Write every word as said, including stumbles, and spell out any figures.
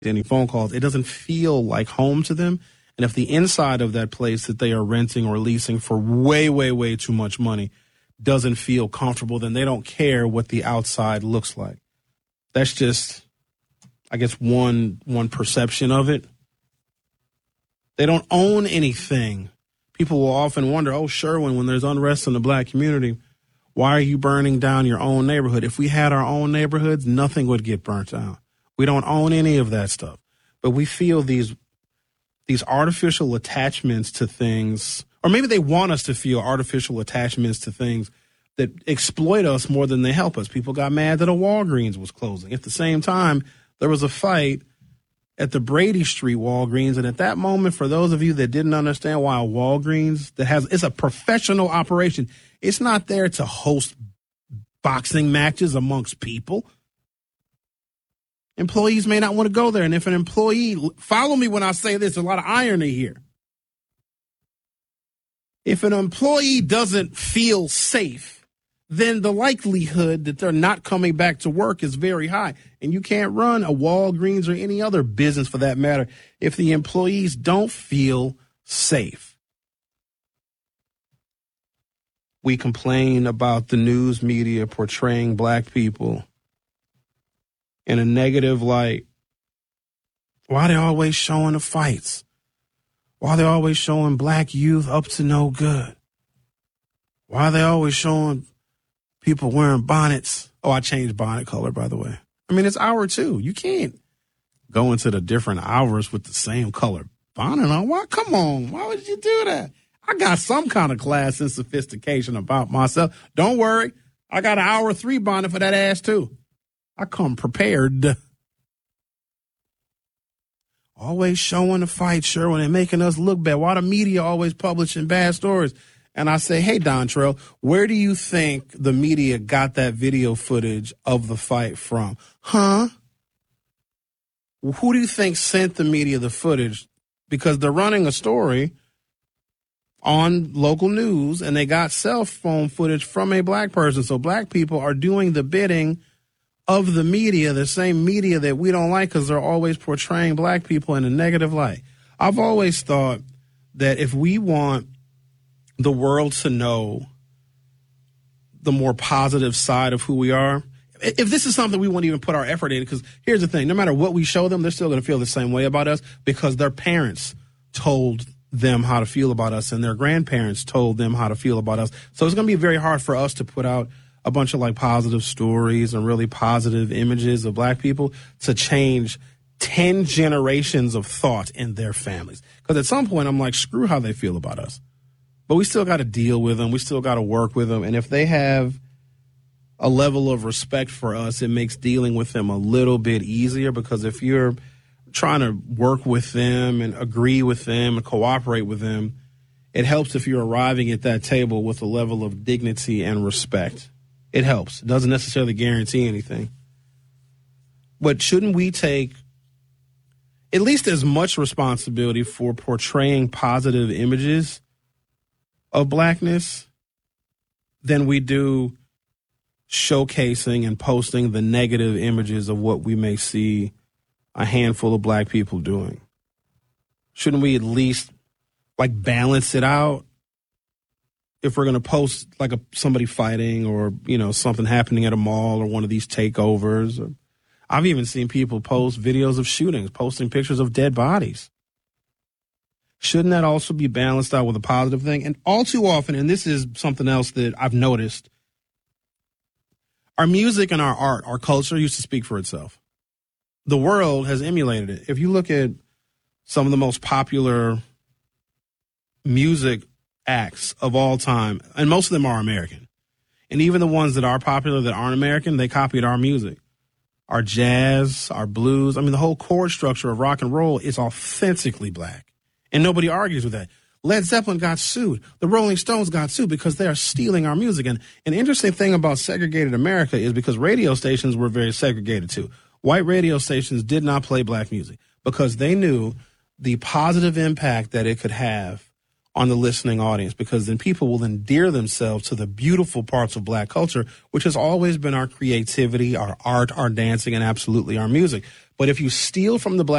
any phone calls, it doesn't feel like home to them. And if the inside of that place that they are renting or leasing for way, way, way too much money doesn't feel comfortable, then they don't care what the outside looks like. That's just, I guess, one one perception of it. They don't own anything. People will often wonder, oh, Sherwin, when there's unrest in the black community, why are you burning down your own neighborhood? If we had our own neighborhoods, nothing would get burnt down. We don't own any of that stuff. But we feel these these artificial attachments to things, or maybe they want us to feel artificial attachments to things that exploit us more than they help us. People got mad that a Walgreens was closing. At the same time, there was a fight at the Brady Street Walgreens, and at that moment, for those of you that didn't understand why a Walgreens that has, it's a professional operation. It's not there to host boxing matches amongst people. Employees may not want to go there, and if an employee, follow me when I say this, there's a lot of irony here. If an employee doesn't feel safe, then the likelihood that they're not coming back to work is very high. And you can't run a Walgreens or any other business for that matter if the employees don't feel safe. We complain about the news media portraying black people in a negative light. Why are they always showing the fights? Why are they always showing black youth up to no good? Why are they always showing people wearing bonnets? Oh, I changed bonnet color, by the way. I mean, it's hour two. You can't go into the different hours with the same color bonnet on. Why? Come on. Why would you do that? I got some kind of class and sophistication about myself. Don't worry. I got an hour three bonnet for that ass, too. I come prepared. Always showing the fight, Sherwin, and making us look bad. Why the media always publishing bad stories? And I say, hey, Dontrell, where do you think the media got that video footage of the fight from? Huh? Who do you think sent the media the footage? Because they're running a story on local news, and they got cell phone footage from a black person. So black people are doing the bidding of the media, the same media that we don't like because they're always portraying black people in a negative light. I've always thought that if we want the world to know the more positive side of who we are, if this is something we won't even put our effort in, because here's the thing, no matter what we show them, they're still going to feel the same way about us because their parents told them how to feel about us and their grandparents told them how to feel about us. So it's going to be very hard for us to put out a bunch of like positive stories and really positive images of black people to change ten generations of thought in their families. Because at some point I'm like, screw how they feel about us. But we still got to deal with them. We still got to work with them. And if they have a level of respect for us, it makes dealing with them a little bit easier, because if you're trying to work with them and agree with them and cooperate with them, it helps if you're arriving at that table with a level of dignity and respect. It helps. It doesn't necessarily guarantee anything. But shouldn't we take at least as much responsibility for portraying positive images of blackness than we do showcasing and posting the negative images of what we may see a handful of black people doing? Shouldn't we at least like balance it out? If we're going to post like a, somebody fighting or, you know, something happening at a mall or one of these takeovers. Or, I've even seen people post videos of shootings, posting pictures of dead bodies. Shouldn't that also be balanced out with a positive thing? And all too often, and this is something else that I've noticed, our music and our art, our culture used to speak for itself. The world has emulated it. If you look at some of the most popular music acts of all time, and most of them are American, and even the ones that are popular that aren't American, they copied our music, our jazz, our blues. I mean, the whole chord structure of rock and roll is authentically black, and nobody argues with that. Led Zeppelin got sued. The Rolling Stones got sued because they are stealing our music. And an interesting thing about segregated America is because radio stations were very segregated too. White radio stations did not play black music because they knew the positive impact that it could have on the listening audience, because then people will endear themselves to the beautiful parts of black culture, which has always been our creativity, our art, our dancing, and absolutely our music. But if you steal from the black